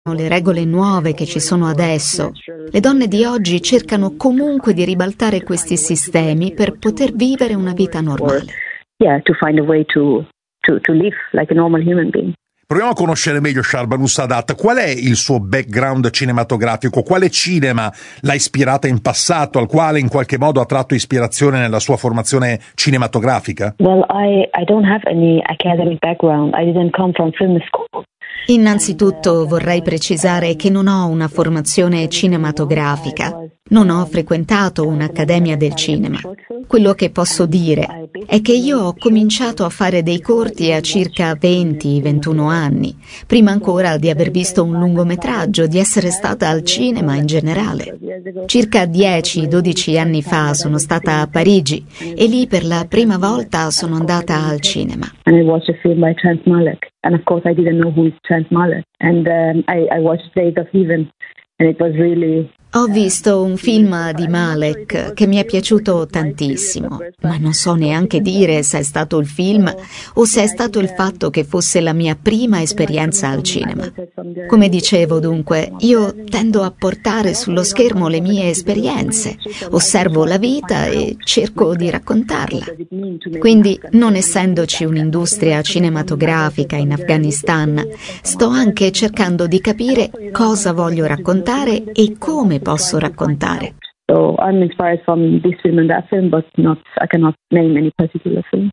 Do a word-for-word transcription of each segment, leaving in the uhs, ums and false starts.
le regole nuove che ci sono adesso, le donne di oggi cercano comunque di ribaltare questi sistemi per poter vivere una vita normale. Yeah, to find a way to, to, to live like a normal human being. Proviamo a conoscere meglio Shahrbanu Sadat. Qual è il suo background cinematografico? Quale cinema l'ha ispirata in passato, al quale in qualche modo ha tratto ispirazione nella sua formazione cinematografica? Well, I, I don't have any academic background. I didn't come from film school. Innanzitutto vorrei precisare che non ho una formazione cinematografica, non ho frequentato un'accademia del cinema. Quello che posso dire è che io ho cominciato a fare dei corti a circa venti ventuno anni, prima ancora di aver visto un lungometraggio, di essere stata al cinema in generale. Circa dieci dodici anni fa sono stata a Parigi e lì per la prima volta sono andata al cinema. And I watched a film by Trent Malick. And of course I didn't know who is Trent Malick. And um, I, I watched Days of Heaven. And it was really... Ho visto un film di Malek che mi è piaciuto tantissimo, ma non so neanche dire se è stato il film o se è stato il fatto che fosse la mia prima esperienza al cinema. Come dicevo dunque, io tendo a portare sullo schermo le mie esperienze, osservo la vita e cerco di raccontarla. Quindi, non essendoci un'industria cinematografica in Afghanistan, sto anche cercando di capire cosa voglio raccontare e come posso raccontare. So I'm inspired from this film and that film, but not, I cannot name any particular film.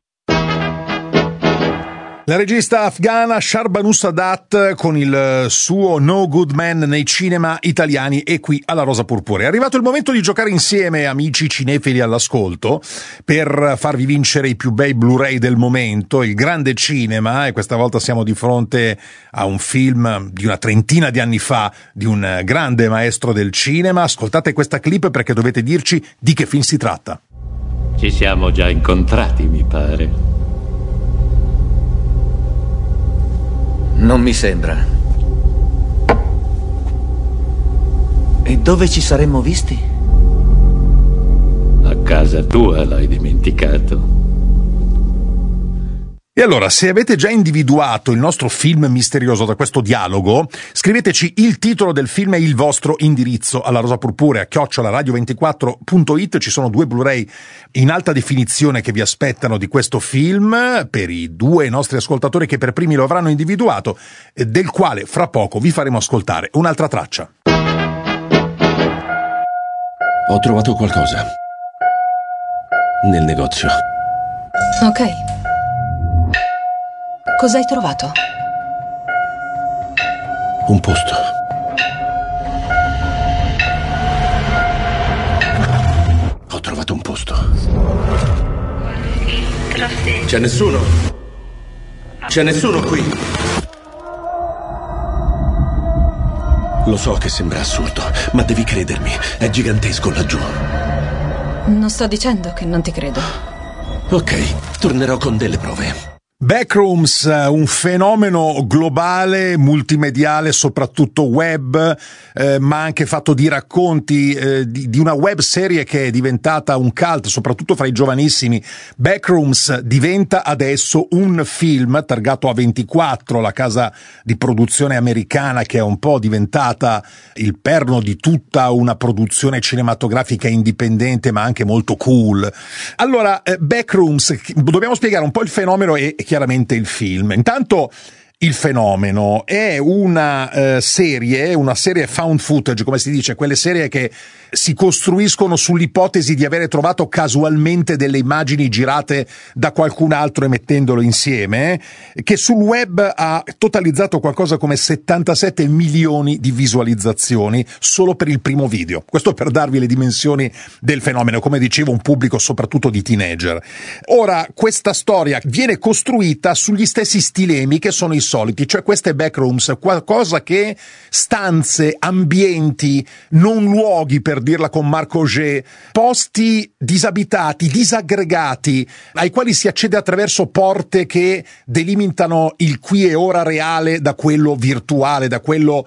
La regista afghana Shahrbanu Sadat con il suo No Good Man nei cinema italiani e qui alla Rosa Purpurea. È arrivato il momento di giocare insieme, amici cinefili all'ascolto, per farvi vincere i più bei Blu-ray del momento, il grande cinema, e questa volta siamo di fronte a un film di una trentina di anni fa, di un grande maestro del cinema. Ascoltate questa clip perché dovete dirci di che film si tratta. Ci siamo già incontrati, mi pare. Non mi sembra. E dove ci saremmo visti? A casa tua l'hai dimenticato. E allora, se avete già individuato il nostro film misterioso da questo dialogo, scriveteci il titolo del film e il vostro indirizzo alla Rosa Purpurea, chiocciola radio ventiquattro punto it. Ci sono due Blu-ray in alta definizione che vi aspettano di questo film, per i due nostri ascoltatori che per primi lo avranno individuato, del quale fra poco vi faremo ascoltare un'altra traccia. Ho trovato qualcosa nel negozio. Ok. Cosa hai trovato? Un posto. Ho trovato un posto. C'è nessuno? C'è nessuno qui? Lo so che sembra assurdo, ma devi credermi, è gigantesco laggiù. Non sto dicendo che non ti credo. Ok, tornerò con delle prove. Backrooms, un fenomeno globale, multimediale, soprattutto web, eh, ma anche fatto di racconti, eh, di, di una web serie che è diventata un cult, soprattutto fra i giovanissimi. Backrooms diventa adesso un film targato A ventiquattro, la casa di produzione americana che è un po' diventata il perno di tutta una produzione cinematografica indipendente, ma anche molto cool. Allora, eh, Backrooms, dobbiamo spiegare un po' il fenomeno e chiaramente il film. Intanto il fenomeno è una eh, serie, una serie found footage, come si dice, quelle serie che si costruiscono sull'ipotesi di avere trovato casualmente delle immagini girate da qualcun altro e mettendolo insieme, che sul web ha totalizzato qualcosa come settantasette milioni di visualizzazioni solo per il primo video. Questo per darvi le dimensioni del fenomeno, come dicevo, un pubblico soprattutto di teenager. Ora, questa storia viene costruita sugli stessi stilemi che sono i soliti, cioè queste backrooms, qualcosa che stanze, ambienti, non luoghi, per dirla con Marco Auger, posti disabitati, disaggregati, ai quali si accede attraverso porte che delimitano il qui e ora reale da quello virtuale, da quello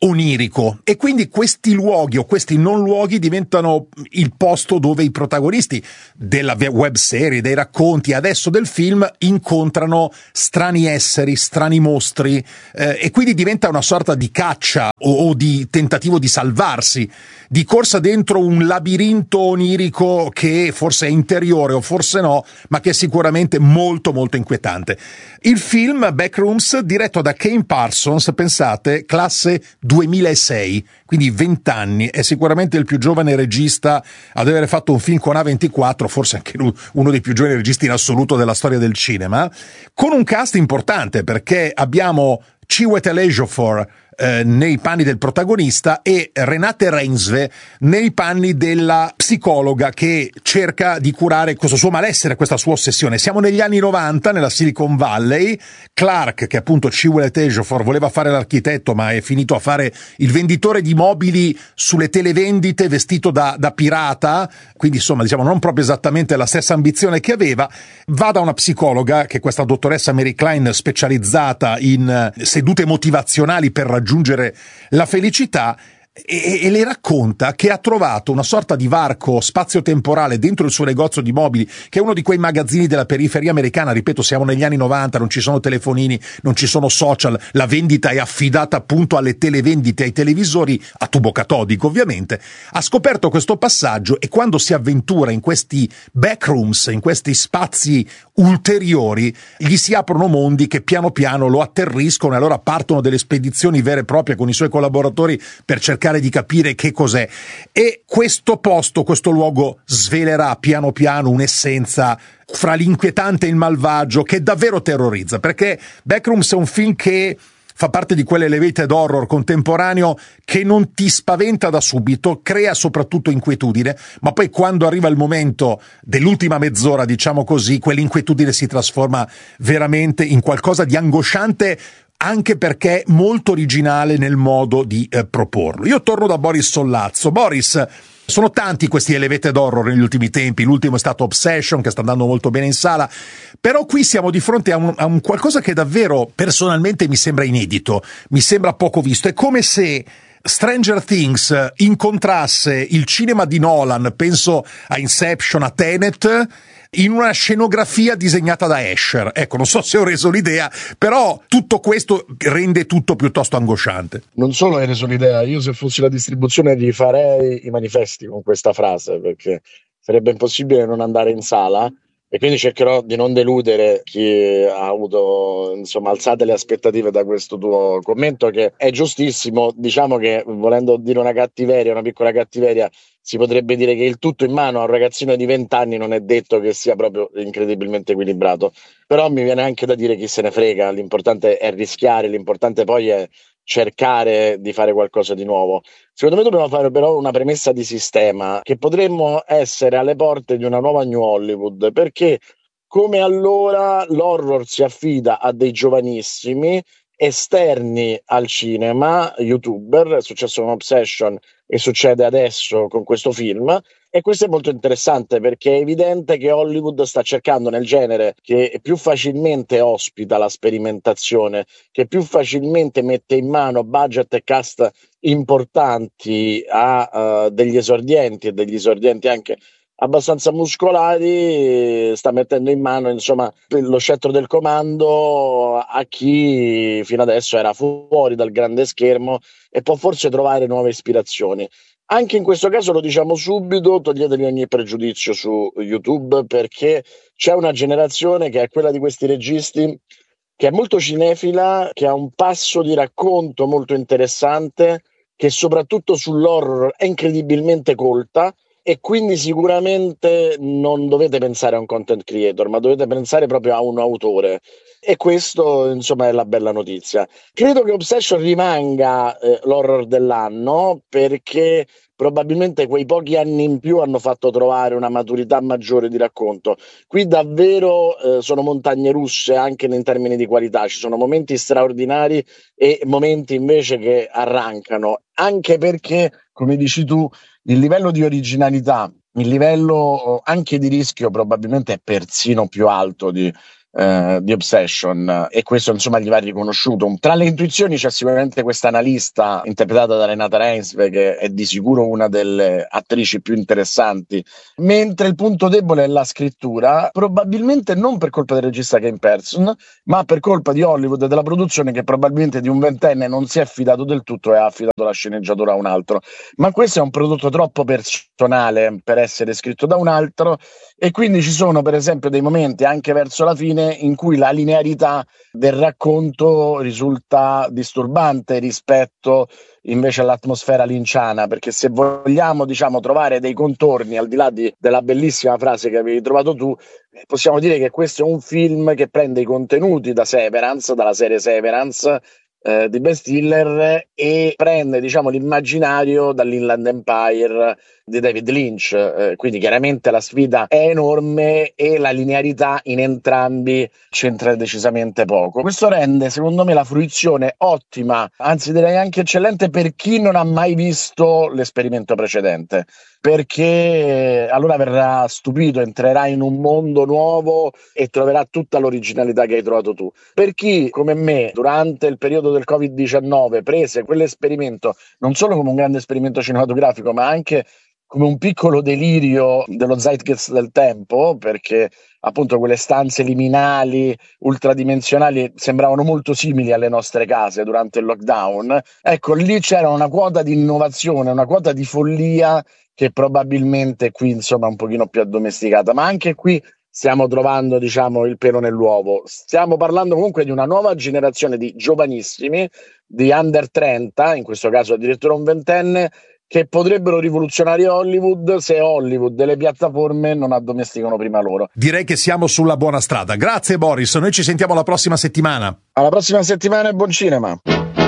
onirico, e quindi questi luoghi o questi non luoghi diventano il posto dove i protagonisti della web serie, dei racconti, adesso del film, incontrano strani esseri, strani mostri, eh, e quindi diventa una sorta di caccia o, o di tentativo di salvarsi, di corsa dentro un labirinto onirico che forse è interiore o forse no, ma che è sicuramente molto molto inquietante. Il film Backrooms, diretto da Kane Parsons, pensate, classe duemilasei, quindi venti anni, è sicuramente il più giovane regista ad avere fatto un film con A ventiquattro, forse anche uno dei più giovani registi in assoluto della storia del cinema, con un cast importante, perché abbiamo Chiwetel Ejiofor eh, nei panni del protagonista e Renate Reinsve nei panni della psicologa che cerca di curare questo suo malessere, questa sua ossessione. Siamo negli anni novanta, nella Silicon Valley. Clark, che appunto Chiwetel Ejiofor voleva fare l'architetto ma è finito a fare il venditore di mobili sulle televendite vestito da, da pirata, quindi insomma diciamo non proprio esattamente la stessa ambizione che aveva, va da una psicologa, che è questa dottoressa Mary Klein, specializzata in sedute motivazionali per raggiungere la felicità, e, e le racconta che ha trovato una sorta di varco spazio-temporale dentro il suo negozio di mobili, che è uno di quei magazzini della periferia americana. Ripeto, siamo negli anni novanta, non ci sono telefonini, non ci sono social, la vendita è affidata appunto alle televendite, ai televisori a tubo catodico ovviamente. Ha scoperto questo passaggio e quando si avventura in questi backrooms, in questi spazi ulteriori, gli si aprono mondi che piano piano lo atterriscono, e allora partono delle spedizioni vere e proprie con i suoi collaboratori per cercare di capire che cos'è. E questo posto, questo luogo svelerà piano piano un'essenza fra l'inquietante e il malvagio che davvero terrorizza, perché Backrooms è un film che fa parte di quell'elevated horror contemporaneo che non ti spaventa da subito, crea soprattutto inquietudine, ma poi quando arriva il momento dell'ultima mezz'ora, diciamo così, quell'inquietudine si trasforma veramente in qualcosa di angosciante, anche perché è molto originale nel modo di eh, proporlo. Io torno da Boris Sollazzo. Boris, sono tanti questi elevated horror negli ultimi tempi, l'ultimo è stato Obsession, che sta andando molto bene in sala, però qui siamo di fronte a un, a un qualcosa che davvero personalmente mi sembra inedito, mi sembra poco visto. È come se Stranger Things incontrasse il cinema di Nolan, penso a Inception, a Tenet, in una scenografia disegnata da Escher. Ecco, non so se ho reso l'idea, però tutto questo rende tutto piuttosto angosciante. Non solo hai reso l'idea, io se fossi la distribuzione rifarei i manifesti con questa frase, perché sarebbe impossibile non andare in sala, e quindi cercherò di non deludere chi ha avuto, insomma, alzate le aspettative da questo tuo commento, che è giustissimo. Diciamo che, volendo dire una cattiveria, una piccola cattiveria, si potrebbe dire che il tutto in mano a un ragazzino di venti anni non è detto che sia proprio incredibilmente equilibrato, però mi viene anche da dire chi se ne frega, l'importante è rischiare, l'importante poi è cercare di fare qualcosa di nuovo. Secondo me dobbiamo fare però una premessa di sistema, che potremmo essere alle porte di una nuova New Hollywood, perché come allora l'horror si affida a dei giovanissimi esterni al cinema, youtuber, è successo con Obsession e succede adesso con questo film, e questo è molto interessante perché è evidente che Hollywood sta cercando nel genere che più facilmente ospita la sperimentazione, che più facilmente mette in mano budget e cast importanti a uh, degli esordienti e degli esordienti anche abbastanza muscolari, sta mettendo in mano, insomma, lo scettro del comando a chi fino adesso era fuori dal grande schermo e può forse trovare nuove ispirazioni. Anche in questo caso, lo diciamo subito, toglietevi ogni pregiudizio su YouTube, perché c'è una generazione che è quella di questi registi che è molto cinefila, che ha un passo di racconto molto interessante, che soprattutto sull'horror è incredibilmente colta, e quindi sicuramente non dovete pensare a un content creator, ma dovete pensare proprio a un autore, e questo insomma è la bella notizia. Credo che Obsession rimanga eh, l'horror dell'anno, perché probabilmente quei pochi anni in più hanno fatto trovare una maturità maggiore di racconto. Qui davvero eh, sono montagne russe anche in termini di qualità, ci sono momenti straordinari e momenti invece che arrancano, anche perché, come dici tu, il livello di originalità, il livello anche di rischio probabilmente è persino più alto di eh, di Obsession, e questo insomma gli va riconosciuto. Tra le intuizioni c'è sicuramente questa analista interpretata da Renata Reinsve, che è di sicuro una delle attrici più interessanti, mentre il punto debole è la scrittura, probabilmente non per colpa del regista Ken Person, ma per colpa di Hollywood e della produzione, che probabilmente di un ventenne non si è fidato del tutto e ha affidato la sceneggiatura a un altro. Ma questo è un prodotto troppo personale per essere scritto da un altro, e quindi ci sono per esempio dei momenti anche verso la fine in cui la linearità del racconto risulta disturbante rispetto invece all'atmosfera linciana, perché se vogliamo diciamo trovare dei contorni al di là di, della bellissima frase che avevi trovato tu, possiamo dire che questo è un film che prende i contenuti da Severance, dalla serie Severance eh, di Ben Stiller, e prende diciamo l'immaginario dall'Inland Empire di David Lynch, eh, quindi chiaramente la sfida è enorme e la linearità in entrambi c'entra decisamente poco. Questo rende secondo me la fruizione ottima, anzi direi anche eccellente, per chi non ha mai visto l'esperimento precedente, perché allora verrà stupito, entrerà in un mondo nuovo e troverà tutta l'originalità che hai trovato tu. Per chi come me durante il periodo del covid diciannove prese quell'esperimento non solo come un grande esperimento cinematografico, ma anche come un piccolo delirio dello zeitgeist del tempo, perché appunto quelle stanze liminali ultradimensionali sembravano molto simili alle nostre case durante il lockdown, ecco lì c'era una quota di innovazione, una quota di follia che probabilmente qui insomma è un pochino più addomesticata, ma anche qui stiamo trovando diciamo il pelo nell'uovo. Stiamo parlando comunque di una nuova generazione di giovanissimi, di under trenta, in questo caso addirittura un ventenne, che potrebbero rivoluzionare Hollywood se Hollywood e le piattaforme non addomesticano prima loro. Direi che siamo sulla buona strada. Grazie Boris, noi ci sentiamo la prossima settimana. Alla prossima settimana e buon cinema.